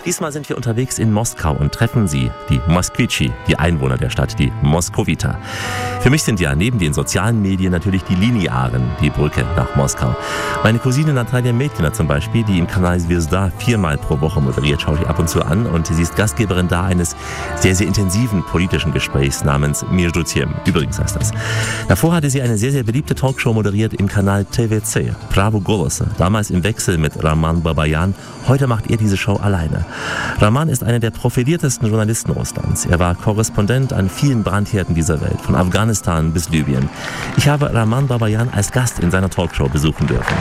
Diesmal sind wir unterwegs in Moskau und treffen Sie, die Moskwichi, die Einwohner der Stadt, die Moskowiter. Für mich sind ja neben den sozialen Medien natürlich die Linearen die Brücke nach Moskau. Meine Cousine Natalia Metkina zum Beispiel, die im Kanal Zvezda 4-mal pro Woche moderiert, schaue ich ab und zu an und sie ist Gastgeberin da eines sehr, sehr intensiven politischen Gesprächs namens Между тем. Übrigens heißt das. Davor hatte sie eine sehr, sehr beliebte Talkshow moderiert im Kanal TVC, Pravo Голоса, damals im Wechsel mit Roman Babayan. Heute macht er diese Show alleine. Roman ist einer der profiliertesten Journalisten Russlands. Er war Korrespondent an vielen Brandherden dieser Welt, von Afghanistan bis Libyen. Ich habe Roman Babayan als Gast in seiner Talkshow besuchen dürfen.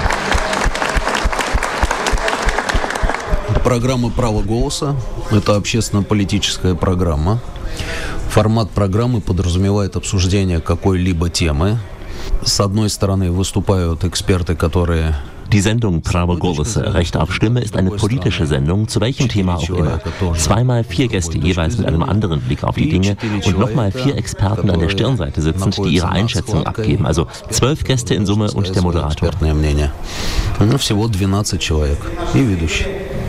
Программа «Право голоса» – это общественно-политическая программа. Формат программы подразумевает обсуждение какой-либо темы. С одной стороны выступают эксперты, которые... Die Sendung Pravo Голоса, Recht auf Stimme, ist eine politische Sendung, zu welchem Thema auch immer. 2x4 Gäste jeweils mit einem anderen Blick auf die Dinge und nochmal 4 Experten an der Stirnseite sitzend, die ihre Einschätzung abgeben. Also 12 Gäste in Summe und der Moderator. Всего 12 человек и ведущий.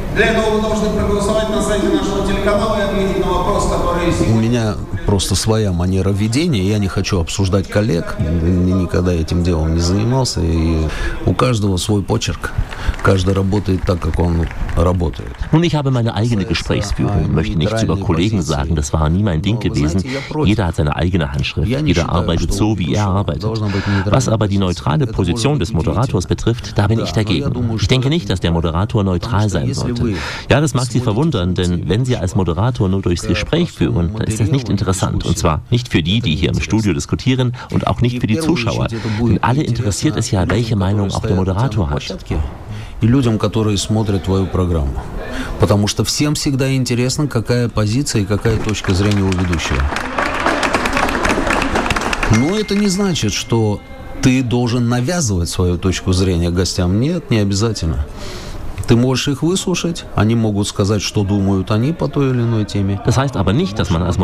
У меня просто своя манера ведения, я не хочу обсуждать коллег, никогда этим делом не занимался, и у каждого свой почерк, каждый работает так, как он работает. Nun, ich habe meine eigene Gesprächsführung, möchte nichts über Kollegen sagen, das war nie mein Ding gewesen. Jeder hat seine eigene Handschrift, jeder arbeitet so, wie er arbeitet. Was aber die neutrale Position des Moderators betrifft, da bin ich dagegen. Ich denke nicht, dass der Moderator neutral sein sollte. Ja, das mag Sie verwundern, denn wenn Sie als Moderator nur durchs Gespräch führen, dann ist das nicht interessant. Und zwar nicht für die, die hier im Studio diskutieren und auch nicht für die Zuschauer. Denn alle interessiert es ja, welche Meinung auch der Moderator hat. И людям, которые смотрят твою программу. Потому что всем всегда интересно, какая позиция и какая точка зрения у ведущего. Но это не значит, что ты должен навязывать свою точку зрения гостям. Нет, не обязательно. Ты можешь их выслушать, они могут сказать, что думают они по той или иной теме. Das heißt aber nicht, dass man als